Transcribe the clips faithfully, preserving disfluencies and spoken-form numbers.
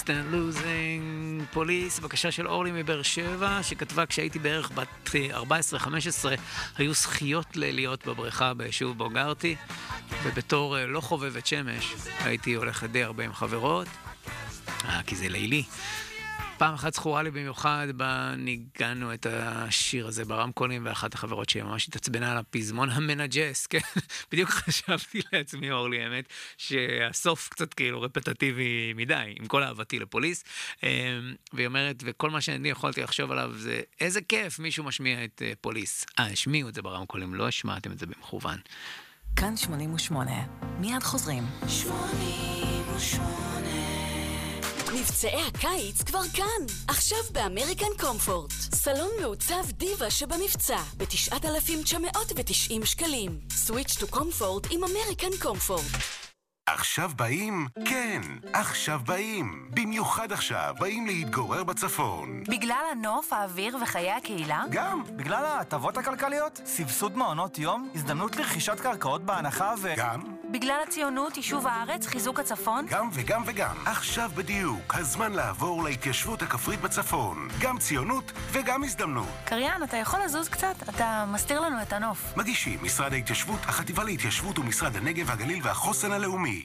stand losing פוליס, בקשה של אורלי מבאר שבע, שכתבה כשהייתי בערך בת ארבע עשרה חמש עשרה, היו זכיות ליליות בבריכה ביישוב בו גרתי, ובתור לא חובבת שמש הייתי הולכת די הרבה עם חברות, אה, כי זה לילי. פעם אחת זכורה לי במיוחד, בה ניגענו את השיר הזה ברמקולים, ואחת החברות שממש התעצבנה על הפזמון המנג'ס, כן? בדיוק חשבתי לעצמי, אורלי, האמת, שהסוף קצת כאילו רפטטיבי מדי, עם כל אהבתי לפוליס, והיא אומרת, וכל מה שאני יכולתי לחשוב עליו זה, איזה כיף מישהו משמיע את פוליס. אה, השמיעו את זה ברמקולים, לא השמעתם את זה במכוון. כאן שמונים ושמונה, מיד חוזרים. שמונים ושמונה מבצעי הקיץ כבר כאן. עכשיו באמריקן קומפורט. סלון מעוצב דיבה שבמבצע ב-תשעת אלפים תשע מאות ותשעים שקלים. סוויץ' טו קומפורט עם אמריקן קומפורט. עכשיו באים? כן, עכשיו באים. במיוחד עכשיו באים להתגורר בצפון. בגלל הנוף, האוויר וחיי הקהילה? גם. בגלל ההטבות הכלכליות, סבסוד מעונות יום, הזדמנות לרכישת קרקעות בהנחה ו... גם. בגלל הציונות, יישוב הארץ, חיזוק הצפון? גם וגם וגם. עכשיו בדיוק, הזמן לעבור להתיישבות הכפרית בצפון. גם ציונות וגם הזדמנות. קריין, אתה יכול לזוז קצת? אתה מסתיר לנו את הנוף. מגישים משרד ההתיישבות, החטיבה להתיישבות ומשרד הנגב, הגליל והחוסן הלאומי.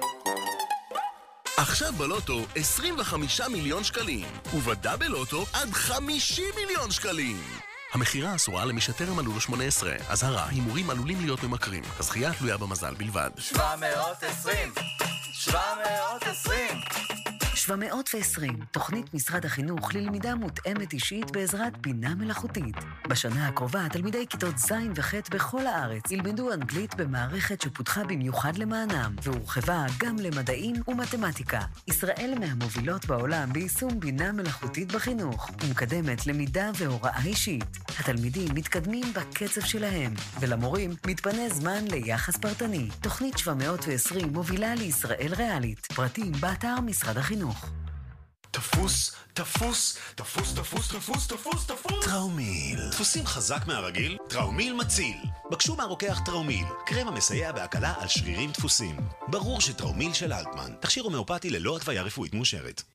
עכשיו בלוטו עשרים וחמישה מיליון שקלים, ובדאבל לוטו עד חמישים מיליון שקלים. המחירה אסורה למי שטרם מלאו לו שמונה עשרה. אזהרה, הימורים עלולים להיות ממכרים. הזכייה תלויה במזל בלבד. שבע מאות ועשרים שבע מאות ועשרים שבע מאות ועשרים, תוכנית משרד החינוך ללמידה מותאמת אישית בעזרת בינה מלאכותית. בשנה הקרובה, תלמידי כיתות ז' וח' בכל הארץ ילמדו אנגלית במערכת שפותחה במיוחד למענם, והורחבה גם למדעים ומתמטיקה. ישראל מהמובילות בעולם ביישום בינה מלאכותית בחינוך, ומקדמת למידה והוראה אישית. התלמידים מתקדמים בקצב שלהם, ולמורים מתפנה זמן ליחס פרטני. תוכנית שבע מאות ועשרים מובילה לישראל ריאלית. פרטים באתר משרד החינוך. תפוס, תפוס, תפוס, תפוס, תפוס, תפוס, תפוס. טראומיל. תפוסים חזק מהרגיל? טראומיל מציל. בקשו מהרוקח טראומיל, קרם המסייע בהקלה על שרירים תפוסים. ברור שטראומיל של אלטמן, תכשיר הומאופתי ללא התוויה רפואית מאושרת.